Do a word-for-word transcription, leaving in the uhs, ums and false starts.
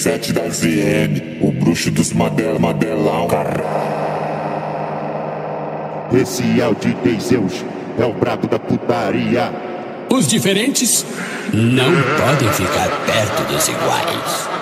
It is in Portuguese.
sete da Z N, o bruxo dos Madel, Madelão. Esse é o D J Zeus, é o brabo da putaria. Os diferentes não podem ficar perto dos iguais.